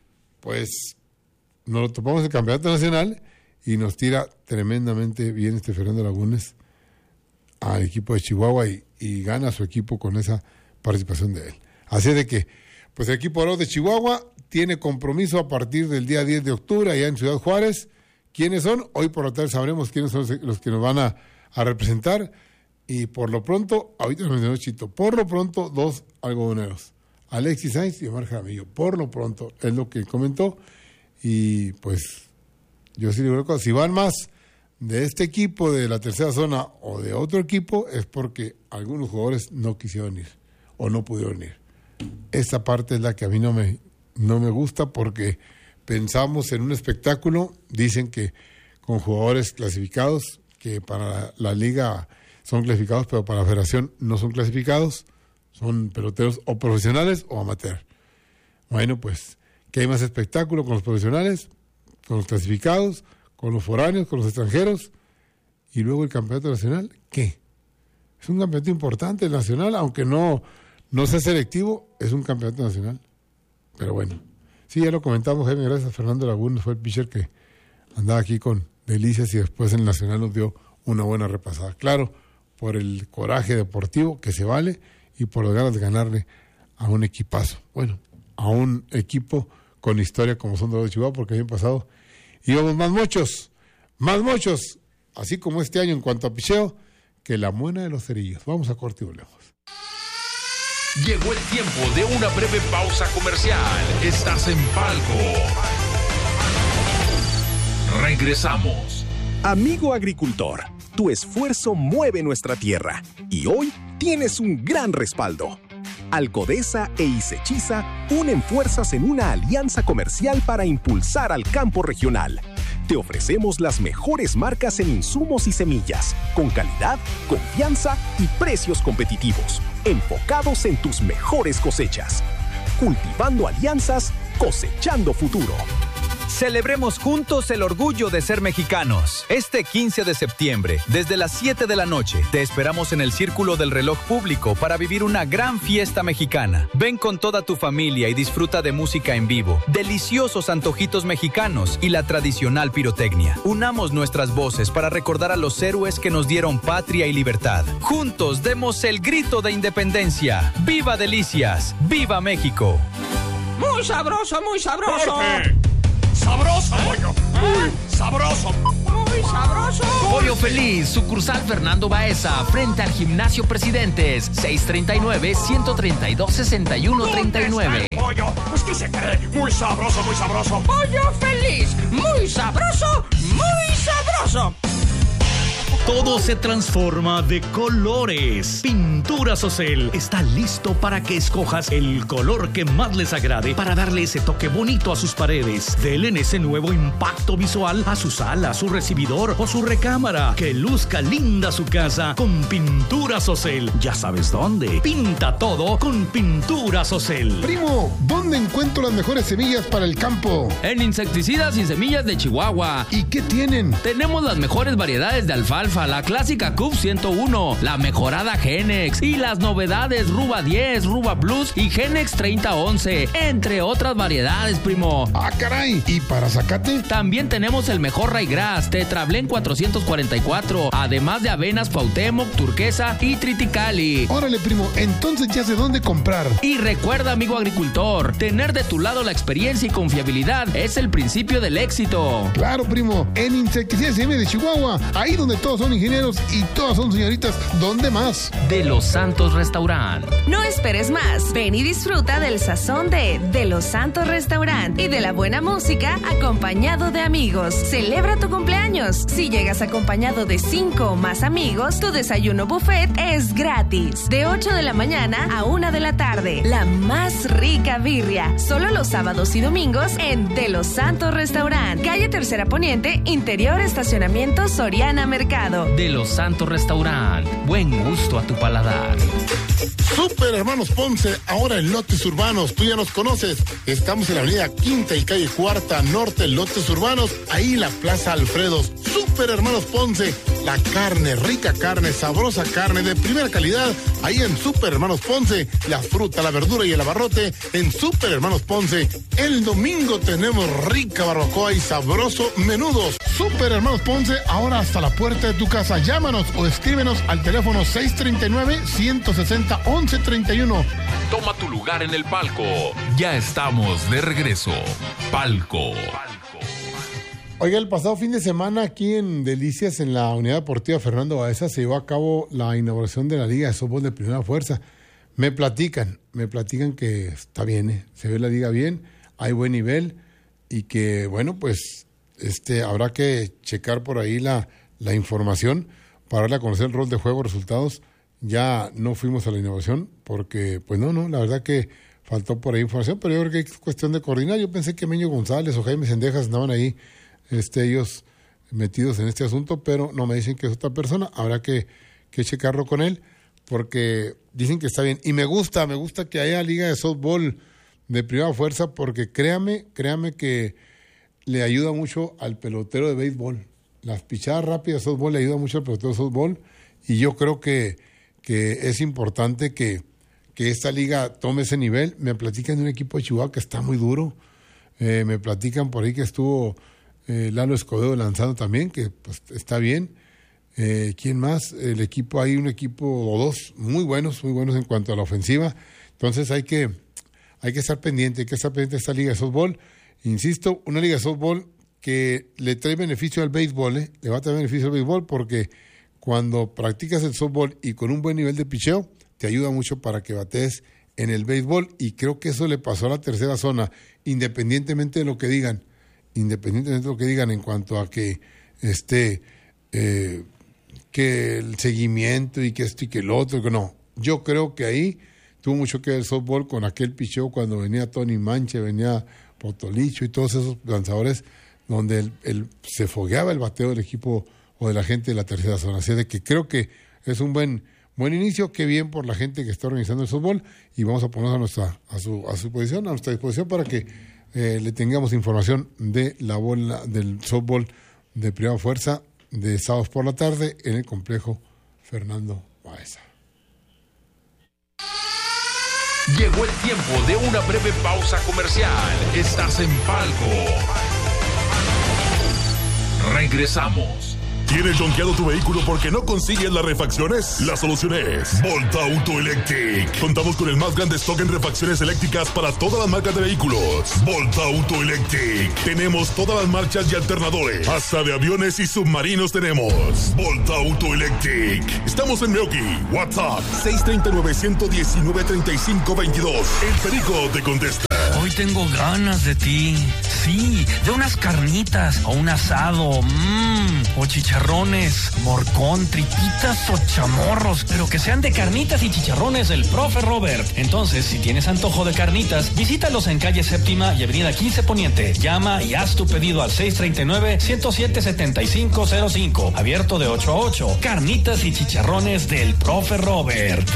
[SPEAKER 2] pues nos lo topamos en el campeonato nacional y nos tira tremendamente bien este Fernando Lagunes al equipo de Chihuahua y, y gana a su equipo con esa participación de él. Así de que, pues el equipo de Chihuahua tiene compromiso a partir del día diez de octubre allá en Ciudad Juárez. ¿Quiénes son? Hoy por la tarde sabremos quiénes son los que nos van a, a representar. Y por lo pronto, ahorita nos mencionó Chito, por lo pronto dos algodoneros, Alexis Sainz y Omar Jaramillo. Por lo pronto, es lo que comentó. Y pues, yo sí le digo, si van más de este equipo de la tercera zona o de otro equipo, es porque algunos jugadores no quisieron ir o no pudieron ir. Esta parte es la que a mí no me, no me gusta, porque pensamos en un espectáculo, dicen que con jugadores clasificados, que para la, la liga son clasificados, pero para la federación no son clasificados, son peloteros o profesionales o amateur. Bueno, pues, ¿qué hay más espectáculo con los profesionales, con los clasificados, con los foráneos, con los extranjeros? Y luego el campeonato nacional, ¿qué? Es un campeonato importante, el nacional, aunque no, no sea selectivo, es un campeonato nacional. Pero bueno, sí, ya lo comentamos, Jaime, gracias a Fernando Lagunes, fue el pitcher que andaba aquí con delicias y después en el nacional nos dio una buena repasada. Claro, por el coraje deportivo que se vale y por las ganas de ganarle a un equipazo. Bueno, a un equipo con historia como son los de Chihuahua, porque el año pasado íbamos más muchos, más muchos, así como este año en cuanto a picheo, que la muena de los cerillos. Vamos a corte y volvemos.
[SPEAKER 3] Llegó el tiempo de una breve pausa comercial. Estás en Palco. Regresamos.
[SPEAKER 18] Amigo agricultor, tu esfuerzo mueve nuestra tierra y hoy tienes un gran respaldo. Alcodesa e Isechiza unen fuerzas en una alianza comercial para impulsar al campo regional. Te ofrecemos las mejores marcas en insumos y semillas, con calidad, confianza y precios competitivos, enfocados en tus mejores cosechas. Cultivando alianzas, cosechando futuro.
[SPEAKER 12] Celebremos juntos el orgullo de ser mexicanos. Este quince de septiembre, desde las siete de la noche, te esperamos en el Círculo del Reloj Público para vivir una gran fiesta mexicana. Ven con toda tu familia y disfruta de música en vivo, deliciosos antojitos mexicanos y la tradicional pirotecnia. Unamos nuestras voces para recordar a los héroes que nos dieron patria y libertad. Juntos demos el grito de independencia. ¡Viva Delicias! ¡Viva México!
[SPEAKER 19] Muy sabroso, muy sabroso.
[SPEAKER 3] Jorge. Sabroso, pollo. Muy sabroso.
[SPEAKER 19] Muy sabroso.
[SPEAKER 6] Pollo Feliz, sucursal Fernando Baeza, frente al Gimnasio Presidentes, seis treinta y nueve, ciento treinta y dos, sesenta y uno treinta y nueve.
[SPEAKER 3] Pollo, pues ¿qué se cree? Muy sabroso, muy sabroso.
[SPEAKER 19] Pollo Feliz, muy sabroso, muy sabroso.
[SPEAKER 20] Todo se transforma de colores. Pinturas Ocel está listo para que escojas el color que más les agrade para darle ese toque bonito a sus paredes. Denle ese nuevo impacto visual a su sala, su recibidor o su recámara. Que luzca linda su casa con Pinturas Ocel. Ya sabes dónde. Pinta todo con Pinturas Ocel.
[SPEAKER 4] Primo, ¿dónde encuentro las mejores semillas para el campo?
[SPEAKER 15] En Insecticidas y Semillas de Chihuahua.
[SPEAKER 4] ¿Y qué tienen?
[SPEAKER 15] Tenemos las mejores variedades de alfalfa, la clásica C U F ciento uno, la mejorada Genex y las novedades Ruba diez, Ruba Plus y Genex treinta once, entre otras variedades, primo.
[SPEAKER 4] ¡Ah, caray! ¿Y para zacate?
[SPEAKER 15] También tenemos el mejor Raygrass, Tetrablén cuatrocientos cuarenta y cuatro, además de avenas Cuauhtémoc, Turquesa y Triticali.
[SPEAKER 4] Órale, primo, entonces ya sé dónde comprar.
[SPEAKER 15] Y recuerda, amigo agricultor, tener de tu lado la experiencia y confiabilidad es el principio del éxito.
[SPEAKER 4] Claro, primo, en Insecticidas y Semillas de Chihuahua, ahí donde todos son ingenieros y todas son señoritas, ¿dónde más?
[SPEAKER 6] De Los Santos Restaurant.
[SPEAKER 13] No esperes más. Ven y disfruta del sazón de De Los Santos Restaurant y de la buena música acompañado de amigos. Celebra tu cumpleaños. Si llegas acompañado de cinco o más amigos, tu desayuno buffet es gratis. De ocho de la mañana a una de la tarde. La más rica birria. Solo los sábados y domingos en De Los Santos Restaurant. Calle Tercera Poniente, interior estacionamiento Soriana Mercado.
[SPEAKER 6] De Los Santos Restaurant. Buen gusto a tu paladar.
[SPEAKER 4] Super Hermanos Ponce, ahora en Lotes Urbanos. Tú ya nos conoces. Estamos en la avenida Quinta y calle Cuarta Norte, Lotes Urbanos. Ahí la Plaza Alfredos. Super Hermanos Ponce. La carne, rica carne, sabrosa carne de primera calidad. Ahí en Super Hermanos Ponce. La fruta, la verdura y el abarrote en Super Hermanos Ponce. El domingo tenemos rica barbacoa y sabroso menudos. Super Hermanos Ponce, ahora hasta la puerta de tu casa. Llámanos o escríbenos al teléfono seis treinta y nueve, ciento sesenta, once treinta y uno.
[SPEAKER 3] Toma tu lugar en el palco. Ya estamos de regreso. Palco.
[SPEAKER 2] Oiga, el pasado fin de semana aquí en Delicias, en la Unidad Deportiva Fernando Baeza, se llevó a cabo la inauguración de la Liga de Softball de Primera Fuerza. Me platican, me platican que está bien, ¿eh? Se ve la liga bien, hay buen nivel y que, bueno, pues este habrá que checar por ahí la, la información para darle a conocer el rol de juego, resultados. Ya no fuimos a la inauguración porque, pues no, no, la verdad que faltó por ahí información, pero yo creo que es cuestión de coordinar. Yo pensé que Meño González o Jaime Sendejas andaban ahí, este, ellos metidos en este asunto, pero no me dicen que es otra persona. Habrá que, que checarlo con él porque dicen que está bien. Y me gusta, me gusta que haya liga de softball de primera fuerza porque créame, créame que le ayuda mucho al pelotero de béisbol. Las pichadas rápidas de softball le ayudan mucho al pelotero de softball y yo creo que, que es importante que, que esta liga tome ese nivel. Me platican de un equipo de Chihuahua que está muy duro. Eh, me platican por ahí que estuvo eh, Lalo Escobedo lanzando también, que pues está bien. Eh, ¿Quién más? El equipo, hay un equipo o dos muy buenos, muy buenos en cuanto a la ofensiva. Entonces hay que, hay que estar pendiente, hay que estar pendiente de esta liga de softball. Insisto, una liga de softball que le trae beneficio al béisbol, ¿eh? Le va a traer beneficio al béisbol porque cuando practicas el softball y con un buen nivel de picheo, te ayuda mucho para que batees en el béisbol y creo que eso le pasó a la tercera zona, independientemente de lo que digan, independientemente de lo que digan en cuanto a que este eh, que el seguimiento y que esto y que el otro, que no. Yo creo que ahí tuvo mucho que ver el softball con aquel picheo cuando venía Tony Manche, venía Potolicho y todos esos lanzadores donde el, el, se fogueaba el bateo del equipo o de la gente de la tercera zona. Así de que creo que es un buen buen inicio, qué bien por la gente que está organizando el softball y vamos a ponernos a nuestra a su a su posición, a nuestra disposición para que eh, le tengamos información de la bola del softball de primera fuerza de sábados por la tarde en el complejo Fernando Baeza.
[SPEAKER 3] Llegó el tiempo de una breve pausa comercial. Estás en Palco. Regresamos.
[SPEAKER 21] ¿Tienes donkeado tu vehículo porque no consigues las refacciones? La solución es Volta Auto Electric. Contamos con el más grande stock en refacciones eléctricas para todas las marcas de vehículos. Volta Auto Electric. Tenemos todas las marchas y alternadores. Hasta de aviones y submarinos tenemos. Volta Auto Electric. Estamos en Meoki. WhatsApp seis tres nueve, uno uno nueve, tres cinco dos dos. El Perico te contesta.
[SPEAKER 22] Hoy tengo ganas de ti. Sí, de unas carnitas o un asado. Mmm, o chicharrones, morcón, tripitas o chamorros. Pero que sean de carnitas y chicharrones del profe Robert. Entonces, si tienes antojo de carnitas, visítalos en calle Séptima y avenida quince Poniente. Llama y haz tu pedido al seis tres nueve, uno cero siete, siete cinco cero cinco. Abierto de ocho a ocho. Carnitas y chicharrones del profe Robert.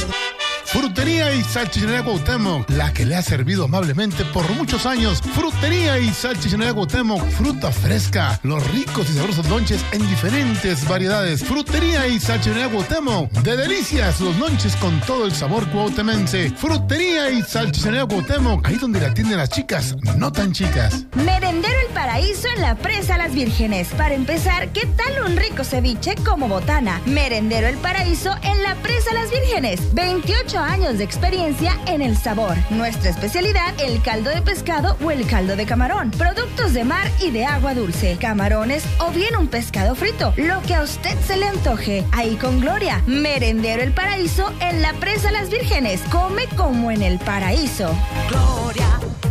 [SPEAKER 4] Frutería y Salchichonería Cuauhtémoc, la que le ha servido amablemente por muchos años. Frutería y Salchichonería Cuauhtémoc, fruta fresca, los ricos y sabrosos lonches en diferentes variedades. Frutería y Salchichonería Cuauhtémoc, de delicias los lonches con todo el sabor cuauhtemense. Frutería y Salchichonería Cuauhtémoc, ahí donde la atienden las chicas, no tan chicas.
[SPEAKER 23] Merendero El Paraíso en la Presa Las Vírgenes. Para empezar, ¿qué tal un rico ceviche como botana? Merendero El Paraíso en la Presa Las Vírgenes. veintiocho años de experiencia en el sabor. Nuestra especialidad, el caldo de pescado o el caldo de camarón. Productos de mar y de agua dulce. Camarones o bien un pescado frito. Lo que a usted se le antoje. Ahí con Gloria. Merendero El Paraíso en la Presa Las Vírgenes. Come como en el paraíso.
[SPEAKER 13] Gloria.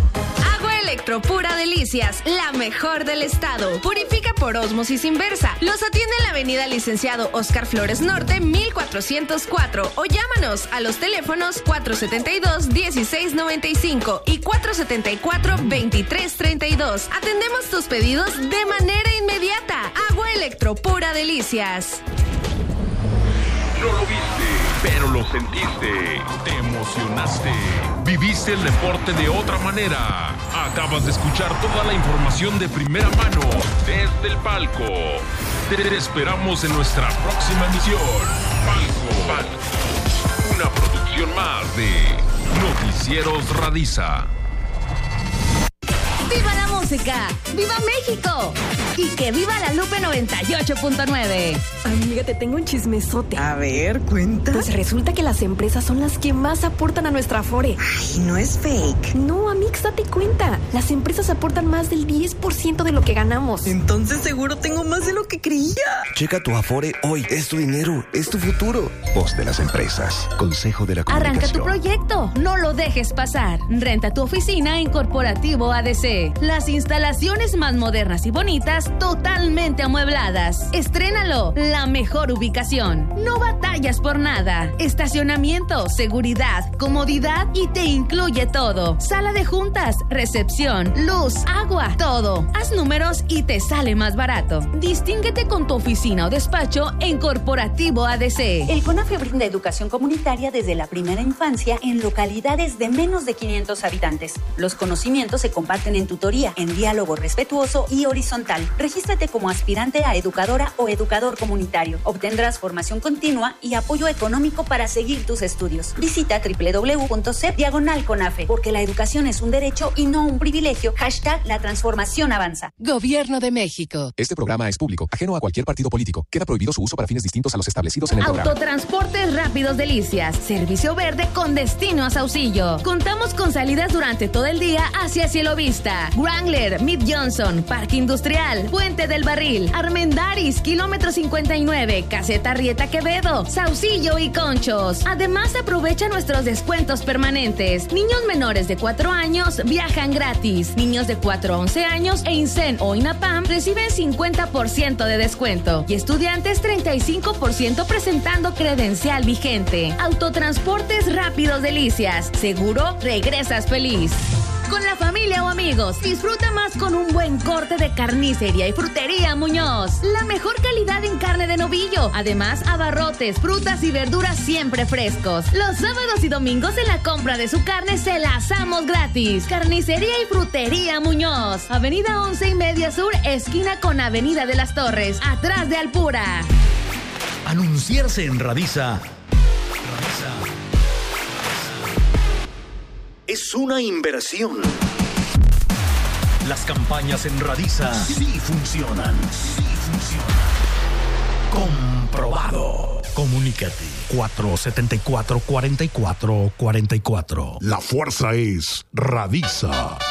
[SPEAKER 13] Electro Pura Delicias, la mejor del estado. Purifica por ósmosis inversa. Los atiende en la avenida Licenciado Oscar Flores Norte, mil cuatrocientos cuatro. O llámanos a los teléfonos cuatro setenta y dos, dieciséis noventa y cinco y cuatro setenta y cuatro, veintitrés treinta y dos. Atendemos tus pedidos de manera inmediata. Agua Electro Pura Delicias.
[SPEAKER 3] No lo viste, pero lo sentiste. Te emocionaste. Viviste el deporte de otra manera. Acabas de escuchar toda la información de primera mano desde el Palco. Te esperamos en nuestra próxima emisión. Palco, Palco. Una producción más de Noticieros Radiza.
[SPEAKER 5] ¡Viva la música! ¡Viva México! Y que viva la Lupe noventa y ocho punto nueve.
[SPEAKER 24] Amiga, te tengo un chismesote.
[SPEAKER 25] A ver, cuenta.
[SPEAKER 24] Pues resulta que las empresas son las que más aportan a nuestra Afore.
[SPEAKER 25] Ay, no es fake.
[SPEAKER 24] No, Amix, date cuenta. Las empresas aportan más del diez por ciento de lo que ganamos.
[SPEAKER 25] Entonces seguro tengo más de lo que creía.
[SPEAKER 26] Checa tu Afore hoy. Es tu dinero, es tu futuro. Voz de las empresas. Consejo de la Comunicación.
[SPEAKER 5] Arranca tu proyecto. No lo dejes pasar. Renta tu oficina en Corporativo A D C. Las instalaciones más modernas y bonitas, totalmente amuebladas. Estrénalo. La mejor ubicación. No batallas por nada. Estacionamiento, seguridad, comodidad y te incluye todo. Sala de juntas, recepción, luz, agua, todo. Haz números y te sale más barato. Distínguete con tu oficina o despacho en Corporativo A D C.
[SPEAKER 27] El CONAFE brinda educación comunitaria desde la primera infancia en localidades de menos de quinientos habitantes. Los conocimientos se comparten en tutoría, en diálogo respetuoso y horizontal. Regístrate como aspirante a educadora o educador comunitario. Obtendrás formación continua y apoyo económico para seguir tus estudios. Visita doble u doble u doble u punto c e p diagonal CONAFE, porque la educación es un derecho y no un privilegio. Hashtag la transformación avanza.
[SPEAKER 28] Gobierno de México.
[SPEAKER 29] Este programa es público, ajeno a cualquier partido político. Queda prohibido su uso para fines distintos a los establecidos en el programa.
[SPEAKER 5] Autotransportes Rápidos Delicias. Servicio verde con destino a Saucillo. Contamos con salidas durante todo el día hacia Cielo Vista, Wrangler, Mid Johnson, Parque Industrial, Puente del Barril, Armendaris, kilómetro cincuenta y nueve, Caseta Rieta Quevedo, Saucillo y Conchos. Además, aprovecha nuestros descuentos permanentes. Niños menores de cuatro años viajan gratis. Niños de cuatro a once años e INSEN o INAPAM reciben cincuenta por ciento de descuento. Y estudiantes treinta y cinco por ciento presentando credencial vigente. Autotransportes Rápidos Delicias. Seguro regresas feliz. con la familia o amigos. Disfruta más con un buen corte de Carnicería y Frutería Muñoz. La mejor calidad en carne de novillo. Además, abarrotes, frutas y verduras siempre frescos. Los sábados y domingos en la compra de su carne se la asamos gratis. Carnicería y Frutería Muñoz. Avenida once y media Sur, esquina con Avenida de las Torres, atrás de Alpura.
[SPEAKER 20] Anunciarse en Radisa es una inversión. Las campañas en Radisa sí funcionan. Sí funcionan. Comprobado. Comunícate. cuatro siete cuatro, cuatro cuatro cuatro cuatro.
[SPEAKER 21] La fuerza es Radisa.